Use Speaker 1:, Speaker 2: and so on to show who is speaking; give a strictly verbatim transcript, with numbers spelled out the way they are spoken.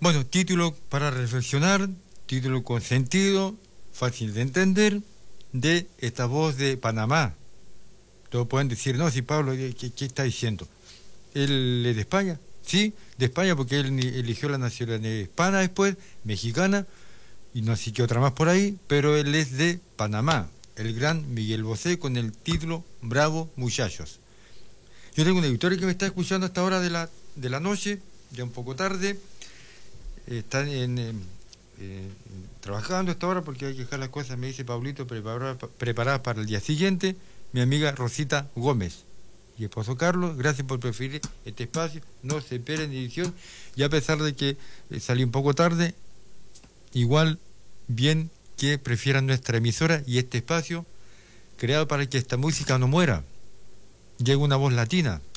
Speaker 1: Bueno, título para reflexionar, título con sentido, fácil de entender, de esta voz de Panamá. Todos pueden decir, no, si Pablo, ¿qué, qué está diciendo? ¿Él es de España? Sí, de España porque él eligió la nacionalidad hispana después, mexicana, y no sé qué otra más por ahí, pero él es de Panamá, el gran Miguel Bosé con el título Bravo Muchachos. Yo tengo una auditorio que me está escuchando a esta hora de la, de la noche, ya un poco tarde, están en, eh, eh, trabajando a esta hora porque hay que dejar las cosas, me dice Pablito, preparadas preparadas para el día siguiente, mi amiga Rosita Gómez y esposo Carlos, gracias por preferir este espacio, no se esperen edición, y a pesar de que eh, salí un poco tarde, igual bien que prefieran nuestra emisora y este espacio creado para que esta música no muera, llegue una voz latina,